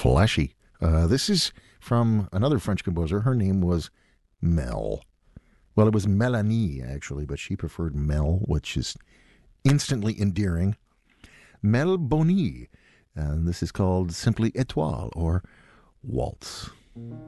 Fleshy. This is from another French composer. Her name was Mel. Well, it was Melanie, actually, but she preferred Mel, which is instantly endearing. Mel Boni. And this is called simply Étoile or Waltz.